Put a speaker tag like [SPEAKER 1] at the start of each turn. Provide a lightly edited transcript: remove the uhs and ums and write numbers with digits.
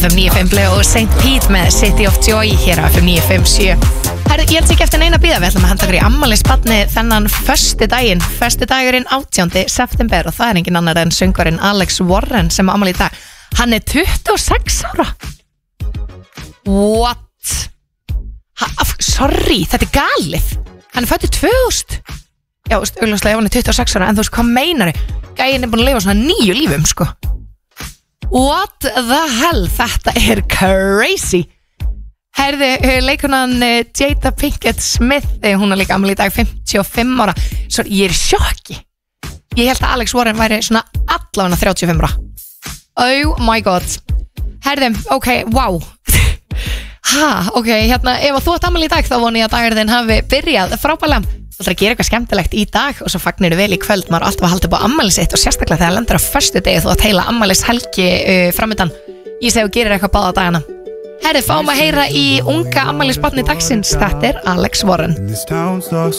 [SPEAKER 1] FM 957 og St. Pete með City of Joy hér á FM 957. Herðu, ég held ekki eftir neina bíða, við ætlum að henda okkur í afmælisbarni þennan föstudagurinn 18. september og það er engin annar en söngvarinn Alex Warren sem á afmæli í dag. Hann er 26 ára. What? Sorry, þetta er galið. Hann er fættur 2000. Já, augljóslega ef hann er 26 ára, en þú veist, hvað meinar þau? Gæinn er búin að lifa svona 9 lífum, sko. What the hell? Þetta er crazy. Herði, leikunan Jada Pinkett Smith, hún er líka afmæli í dag, 55 ára. Svo ég er í sjokki. Ég held að Alex Warren væri svona allavega 35 ára. Oh my god. Herði, ok, wow. Ok, hérna, ef þú átt afmæli í dag þá voni ég að dagurinn hafi byrjað frábælega. Þú ætlar að gera eitthvað skemmtilegt í dag og svo fagnir þú vel í kvöld. Maður er alltaf að halda upp á afmæli sitt og sérstaklega þegar lendur á föstudegi þú átt heila afmælishelgi framöndan. Ég segi og gerir eitthvað báða dagana. Herri, fáum að heyra í unga afmælisbarni dagsins. Þetta er Alex Warren.